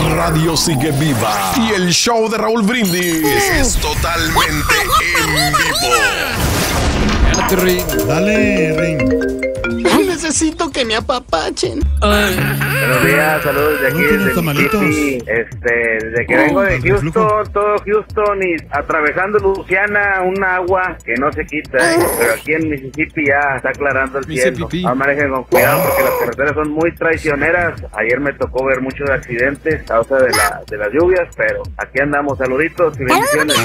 radio sigue viva y el show de Raúl Brindis es totalmente en vivo. Dale, Ring. Necesito que me apapachen. Buenos días, saludos de aquí desde Mississippi. Desde que vengo de Houston, todo Houston y atravesando Luciana, un agua que no se quita, pero aquí en Mississippi ya está aclarando el cielo. Manejen con cuidado porque las carreteras son muy traicioneras. Ayer me tocó ver muchos accidentes a causa de las lluvias, pero aquí andamos. Saluditos y bendiciones.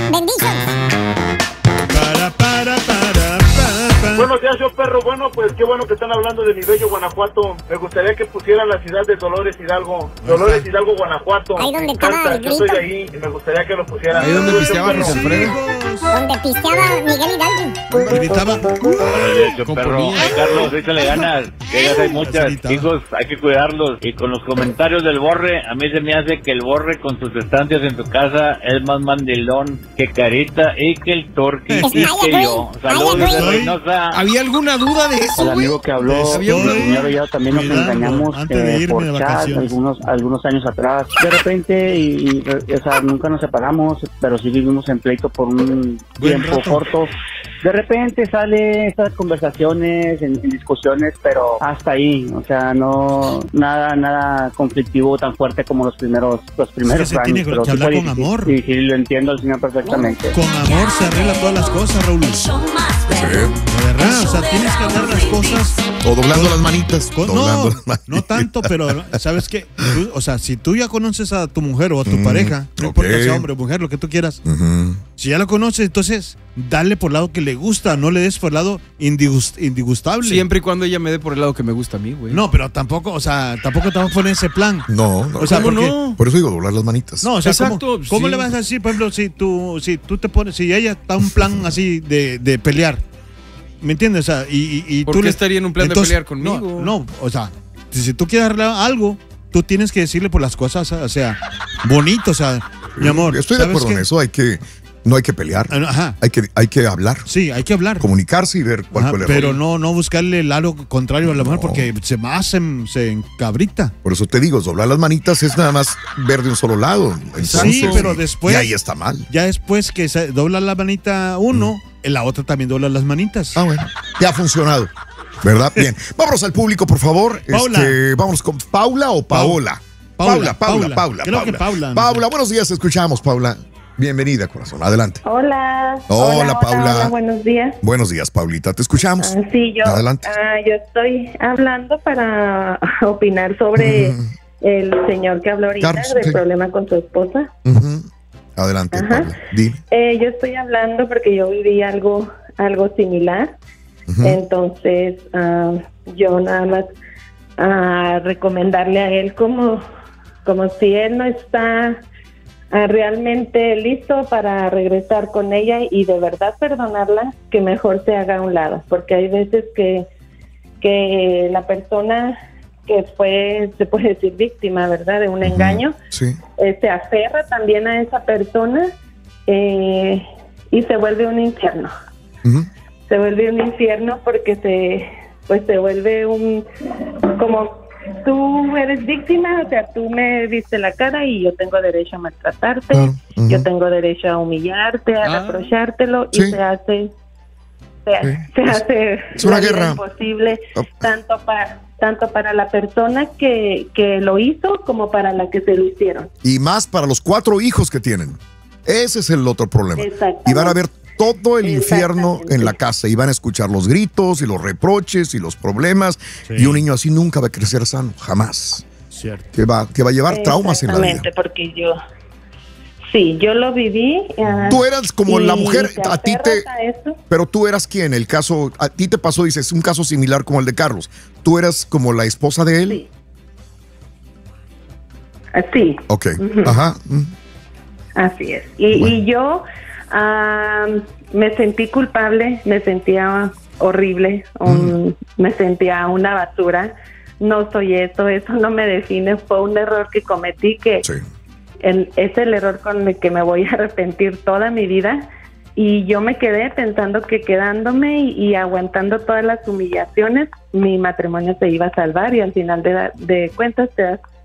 Buenos días, yo perro. Bueno, pues qué bueno que están hablando de mi bello Guanajuato. Me gustaría que pusieran la ciudad de Dolores Hidalgo. Dolores Hidalgo, Guanajuato. Ahí donde me estaba el yo soy grito. de ahí y me gustaría que lo pusieran. Ahí donde pisteaba José Alfredo. Donde pisteaba Miguel Hidalgo. Gritaba. Yo perro. Carlos, échale ganas. Que ya hay muchas. Hijos, hay que cuidarlos. Y con los comentarios del Borre, a mí se me hace que el Borre con sus estancias en tu casa es más mandilón que Carita y que el Torqui y que yo. Saludos de Reynosa. ¿Había alguna duda de eso? Al amigo que habló, el señor y yo también nos engañamos por chat algunos años atrás. De repente, o sea, nunca nos separamos, pero sí vivimos en pleito por un tiempo corto. De repente sale estas conversaciones, en discusiones, pero hasta ahí, o sea, no nada conflictivo tan fuerte como los primeros se años. tiene que hablar con amor. Sí, lo entiendo al señor perfectamente. Con amor se arregla todas las cosas, Raúl. De verdad, o sea, tienes que hablar las cosas. O doblando las manitas. No tanto, pero ¿sabes qué? O sea, si tú ya conoces a tu mujer o a tu pareja, no importa si sea hombre o mujer, lo que tú quieras, si ya la conoces, entonces dale por el lado que le gusta, no le des por el lado indisgustable. Siempre y cuando ella me dé por el lado que me gusta a mí, güey. No, pero tampoco, o sea, tampoco te vas a poner ese plan. No. O sea, ¿cómo porque, no? Por eso digo doblar las manitas. No, o sea, exacto. ¿cómo le vas a decir, por ejemplo, si tú te pones, si ella está en un plan así de pelear, ¿me entiendes? O sea, y ¿por tú qué estaría en un plan de pelear conmigo? No, o sea, si tú quieres arreglar algo, tú tienes que decirle por las cosas, o sea, bonito, o sea, mi amor. Estoy de acuerdo en eso, no hay que pelear. Ajá. Hay que hablar. Sí, hay que hablar. Comunicarse y ver cuál fue el error. Pero no buscarle el lado contrario a la mujer porque se encabrita. Por eso te digo, doblar las manitas es nada más ver de un solo lado. Entonces, sí, pero después. Y ahí está mal. Ya después que se dobla la manita uno, la otra también dobla las manitas. Ah, bueno. Ya ha funcionado. ¿Verdad? Bien. Vámonos al público, por favor. Paula. Vámonos con Paula o Paola. Paula. Creo que Paula. Paula, buenos días, te escuchamos, Paula. Bienvenida, corazón. Adelante. Hola, Paula. Hola, buenos días. Buenos días, Paulita. Te escuchamos. Sí, Adelante. Yo estoy hablando para opinar sobre el señor que habló ahorita del problema con su esposa. Adelante, Paula. Dime. Yo estoy hablando porque yo viví algo similar. Entonces, yo nada más recomendarle a él como si él no está realmente listo para regresar con ella y de verdad perdonarla, que mejor se haga a un lado, porque hay veces que la persona que se puede decir víctima, ¿verdad?, de un engaño, sí. Se aferra también a esa persona y se vuelve un infierno. Se vuelve un infierno porque se vuelve como tú eres víctima, o sea, tú me viste la cara y yo tengo derecho a maltratarte, yo tengo derecho a humillarte, a reprochártelo, y se hace es una guerra imposible tanto para la persona que lo hizo como para la que se lo hicieron. Y más para los 4 hijos que tienen. Ese es el otro problema. Y van a ver todo el infierno en la casa y van a escuchar los gritos y los reproches y los problemas, y un niño así nunca va a crecer sano, jamás. Cierto. Que va a llevar traumas en la vida. Exactamente, porque yo lo viví. Tú eras como la mujer, a ti eso. pero tú eras quién, el caso, a ti te pasó, dices, un caso similar como el de Carlos. ¿Tú eras como la esposa de él? Sí. Ok, ajá. Así es. Y yo me sentí culpable, me sentía horrible, me sentía una basura. No soy eso no me define, fue un error que cometí es el error con el que me voy a arrepentir toda mi vida, y yo me quedé pensando que quedándome y aguantando todas las humillaciones mi matrimonio se iba a salvar, y al final de cuentas te das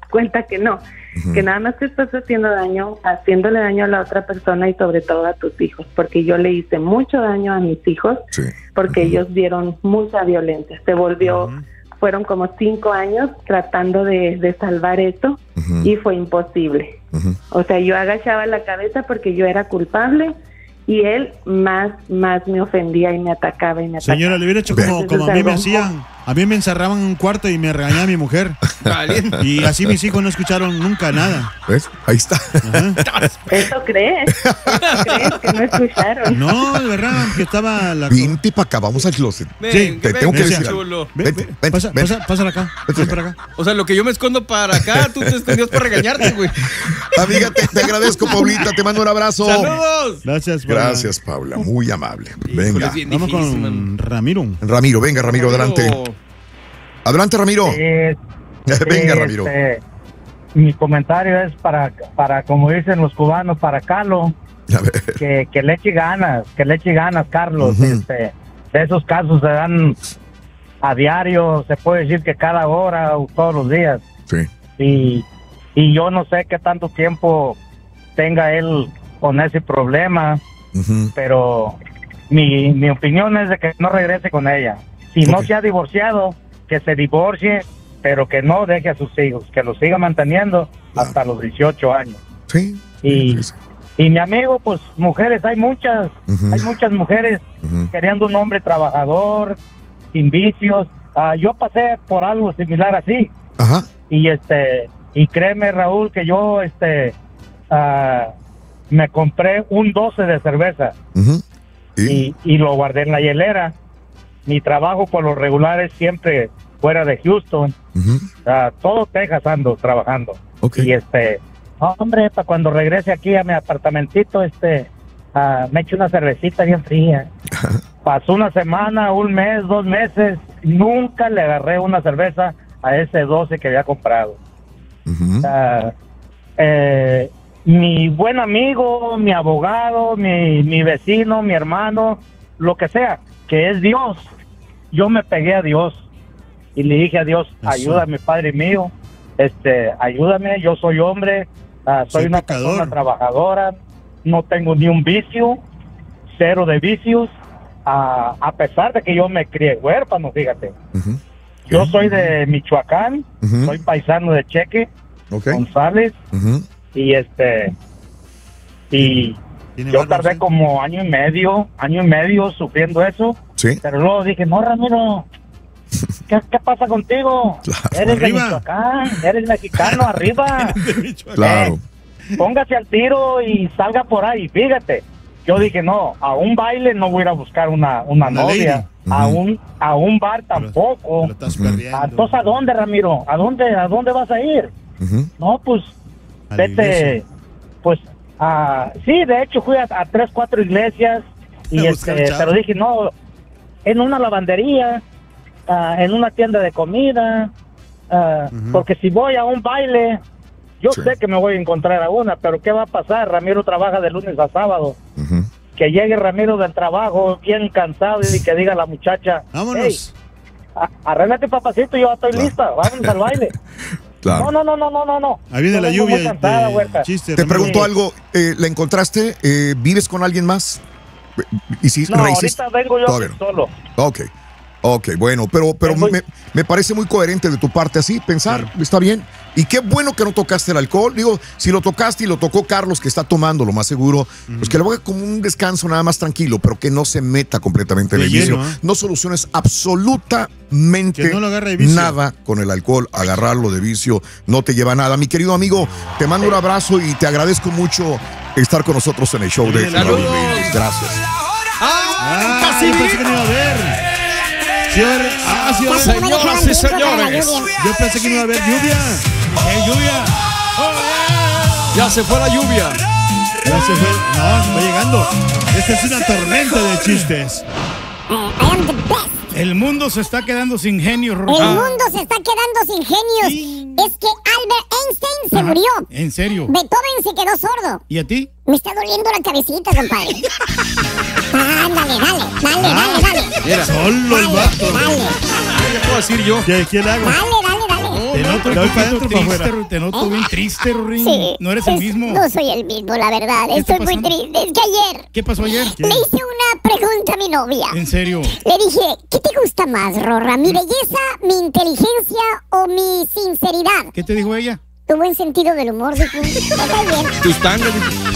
cuenta que no, que nada más te estás haciéndole daño a la otra persona y sobre todo a tus hijos, porque yo le hice mucho daño a mis hijos, porque ellos vieron mucha violencia, fueron como 5 años tratando de salvar esto y fue imposible. O sea, yo agachaba la cabeza porque yo era culpable y él más me ofendía y me atacaba y me atacaba. Señora, le hubiera hecho como a mí me hacían. A mí me encerraban en un cuarto y me regañaba mi mujer. Y así mis hijos no escucharon nunca nada. ¿Ves? Ahí está. ¿Eso crees? ¿Crees que no escucharon? No, de verdad, que estaba la... Vente para acá, vamos al closet. Sí, te tengo que decir algo. Vente. Pásala acá. Vente para acá. O sea, lo que yo me escondo para acá, tú te escondías para regañarte, güey. Amiga, te agradezco, Paulita. Te mando un abrazo. ¡Saludos! Gracias, Paula. Gracias, Paula. Muy amable. Venga. Vamos con Ramiro. Ramiro, venga, Ramiro, adelante. Adelante, Ramiro. Venga, Ramiro. Mi comentario es para como dicen los cubanos, para Carlos, que le eche ganas, Carlos. De esos casos se dan a diario, se puede decir que cada hora o todos los días. Sí. Y yo no sé qué tanto tiempo tenga él con ese problema, pero mi opinión es de que no regrese con ella. Si no se ha divorciado, que se divorcie, pero que no deje a sus hijos, que los siga manteniendo hasta los 18 años. Sí. Y mi amigo, pues mujeres, hay muchas mujeres queriendo un hombre trabajador, sin vicios. Yo pasé por algo similar así. Y créeme, Raúl, que yo me compré un 12 de cerveza y lo guardé en la hielera. Mi trabajo por lo regular es siempre fuera de Houston. Todo Texas ando trabajando. Y hombre, para cuando regrese aquí a mi apartamentito, me echo una cervecita bien fría. Pasó una semana, un mes, 2 meses, nunca le agarré una cerveza a ese 12 que había comprado. Mi buen amigo, mi abogado, mi vecino, mi hermano, lo que sea, que es Dios. Yo me pegué a Dios y le dije a Dios, ayúdame, Padre mío, ayúdame, yo soy hombre, soy una persona trabajadora, no tengo ni un vicio, 0 de vicios, a pesar de que yo me crié huérfano, fíjate. Yo soy de Michoacán, soy paisano de Cheque, González, y yo tardé como año y medio sufriendo eso. Pero luego dije, no, Ramiro, ¿qué pasa contigo? Eres de Michoacán, eres mexicano, arriba. Claro. Póngase al tiro y salga por ahí. Fíjate, yo dije, no, a un baile no voy a ir a buscar una novia. A un bar tampoco. Entonces, ¿a dónde, Ramiro? ¿A dónde vas a ir? No, pues, vete, pues, sí, de hecho fui a 3, 4 iglesias y pero dije, no, en una lavandería, en una tienda de comida, porque si voy a un baile, yo sé que me voy a encontrar a una, pero ¿qué va a pasar? Ramiro trabaja de lunes a sábado. Que llegue Ramiro del trabajo bien cansado y que diga a la muchacha, vámonos. Hey, arréglate, papacito, yo estoy lista, vámonos al baile. Claro. No. Ahí viene la lluvia. Te pregunto algo, ¿la encontraste? ¿Vives con alguien más? ¿Y si no, ahorita vengo yo solo. Ok, bueno, pero me parece muy coherente de tu parte así, pensar, está bien. Y qué bueno que no tocaste el alcohol. Digo, si lo tocaste y lo tocó Carlos, que está tomando, lo más seguro, pues que lo haga como un descanso nada más tranquilo, pero que no se meta completamente en el vicio. No soluciones absolutamente nada con el alcohol. Agarrarlo de vicio no te lleva a nada. Mi querido amigo, te mando un abrazo y te agradezco mucho estar con nosotros en el show de Raúl Brindis. Gracias. Casi pensé que no iba a ver. Señoras y señores, yo pensé que no iba a haber lluvia. ¡Lluvia! Ya se fue la lluvia. Ya se fue. No, va llegando. Esta es una tormenta de chistes. El mundo se está quedando sin genio, El mundo se está quedando sin genios. Sí. Es que Albert Einstein se murió. ¿En serio? Beethoven se quedó sordo. ¿Y a ti? Me está doliendo la cabecita, compadre. Dale. Mira, solo el vato. Dale. ¿Qué puedo decir yo? ¿Qué le hago? Dale. Te noto bien triste, Rorín. Sí, no eres el mismo. No soy el mismo, la verdad. Estoy muy triste. Es que ayer. ¿Qué pasó ayer? Le hice una pregunta a mi novia. ¿En serio? Le dije, ¿qué te gusta más, Rorra? ¿Mi belleza, mi inteligencia o mi sinceridad? ¿Qué te dijo ella? Tu buen sentido del humor, dijo. Está bien. Tus tangas.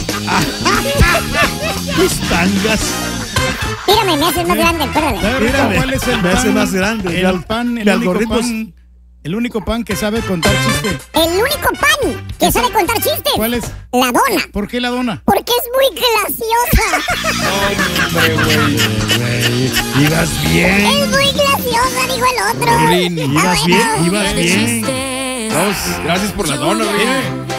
Tus tangas. Mírame, me haces más grande, espérale. Mírame, ¿cuál es el pan? Me hace más grande. El pan, el único pan que sabe contar chistes. El único pan que sabe contar chistes. ¿Cuál es? La dona. ¿Por qué la dona? Porque es muy graciosa. Hombre, güey. Ibas bien. Es muy graciosa, dijo el otro. Ibas bien. Gracias por la dona, Rin.